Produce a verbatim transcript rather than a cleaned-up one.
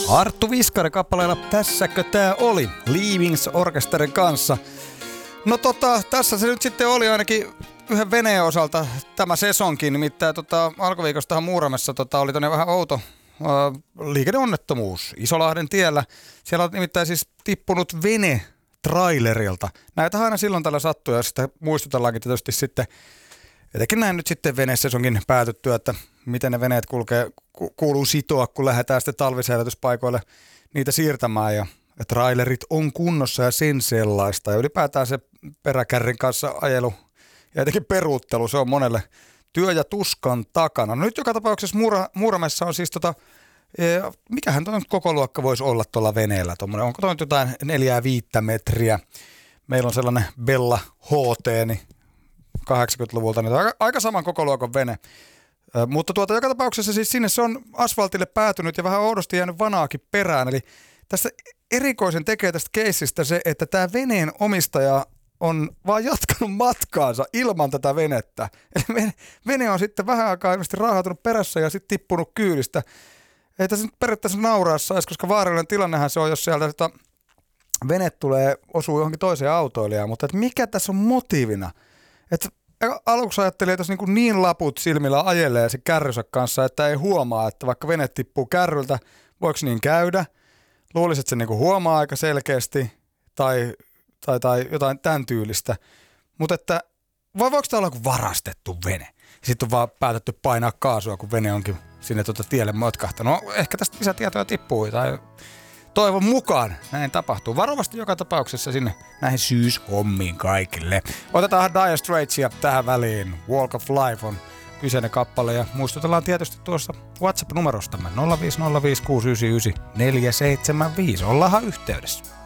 Arttu Viskari kappaleella Tässäkö tää oli? Leavings Orkesterin kanssa. No tota, tässä se nyt sitten oli ainakin yhden veneen osalta tämä sesonkin. Nimittäin tota, alkuviikostahan Muuramessa tota, oli tonne vähän outo äh, liikenneonnettomuus Isolahden tiellä. Siellä on nimittäin siis tippunut vene trailerilta. Näitä aina silloin tällä sattuu ja sitä muistutellaankin tietysti sitten, etenkin näin nyt sitten venesesonkin päätyttyä, että miten ne veneet kulkee, ku, kuuluu sitoa, kun lähdetään sitten talvisäilytyspaikoille niitä siirtämään ja, ja trailerit on kunnossa ja sen sellaista. Ja ylipäätään se peräkärrin kanssa ajelu ja etenkin peruuttelu, se on monelle työ ja tuskan takana. No nyt joka tapauksessa Muura, Muuramessa on siis tota, e, mikähän tuon koko luokka voisi olla tuolla veneellä? Tuommoinen, onko tuo nyt jotain neljää viittä metriä? Meillä on sellainen Bella H T, niin kahdeksankymmentäluvulta, niin aika, aika saman koko luokan vene. Ö, mutta tuota, joka tapauksessa siis sinne se on asfaltille päätynyt ja vähän oudosti jäänyt vanaakin perään. Eli tässä erikoisen tekee tästä keissistä se, että tämä veneen omistaja on vaan jatkanut matkaansa ilman tätä venettä. Eli vene on sitten vähän aikaa ilmeisesti raahautunut perässä ja sitten tippunut kyydistä. Ei tässä nyt periaatteessa nauraa saisi, koska vaarallinen tilannehan se on, jos sieltä sitä vene tulee, osuu johonkin toiseen autoilijaan. Mutta että mikä tässä on motiivina? Että aluksi ajattelin, että jos niin, niin laput silmillä ajelee se kärrynsä kanssa, että ei huomaa, että vaikka vene tippuu kärryltä, voiko niin käydä? Luulisin, että se niin huomaa aika selkeästi tai, tai, tai jotain tämän tyylistä. Mutta että vai voiko tämä olla joku varastettu vene? Sitten on vaan päätetty painaa kaasua, kun vene onkin sinne tuota tielle motkahtanut. No, ehkä tästä lisätietoja tippuu tai toivon mukaan näin tapahtuu. Varovasti joka tapauksessa sinne näihin syyshommiin kaikille. Otetaan Dire Straitsia tähän väliin. Walk of Life on kyseinen kappale ja muistutellaan tietysti tuossa WhatsApp-numerostamme nolla viisi nolla viisi kuusi yhdeksän yhdeksän neljä seitsemän viisi. Ollaanhan yhteydessä.